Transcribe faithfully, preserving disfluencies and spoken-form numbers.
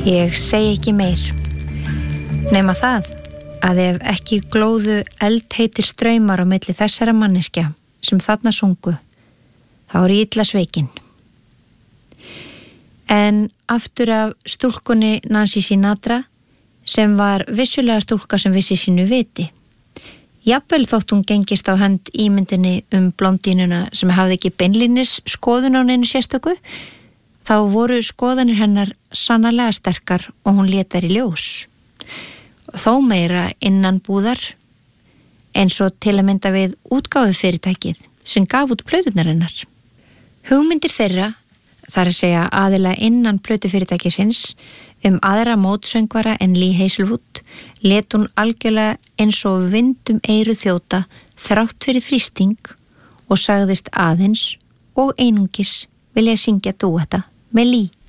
Ég segi ekki meir. Nema það að ef ekki glóðu eldheitir straumar á milli þessara manneskja sem þarna sungu, þá er ég illa sveikinn. En aftur af stúlkunni Nancy Sinatra, sem var vissulega stúlka sem vissi sínu viti. Jafnvel þótt hún gengist á hönd ímyndinni um blondínuna sem hafði ekki beinlínis skoðun á neinu sérstöku, þá voru skoðanir hennar sannarlega sterkar og hún lét þær í ljós. Þó meira innan búðar, eins og til að mynda við útgáfu fyrirtækið sem gaf út plöturnar hennar. Hugmyndir þeirra, þar að segja aðila innan plötufyrirtækisins, um aðra mótsöngvara en Lee Hazelwood, let hún algjörlega eins og vindum eyru þjóta þrátt fyrir þrýsting og sagðist aðeins og einungis vilja syngja dúetta með Lee.